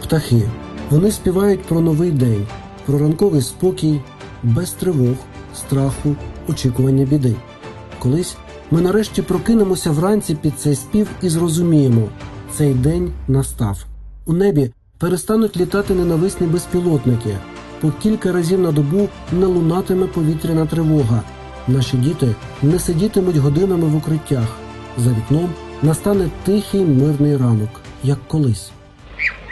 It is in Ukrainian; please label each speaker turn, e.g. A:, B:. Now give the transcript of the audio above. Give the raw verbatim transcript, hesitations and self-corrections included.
A: птахи. Вони співають про новий день, про ранковий спокій, без тривог, страху, очікування біди. Колись ми нарешті прокинемося вранці під цей спів і зрозуміємо – цей день настав. У небі перестануть літати ненависні безпілотники. По кілька разів на добу не лунатиме повітряна тривога. Наші діти не сидітимуть годинами в укриттях. За вікном настане тихий мирний ранок, як колись.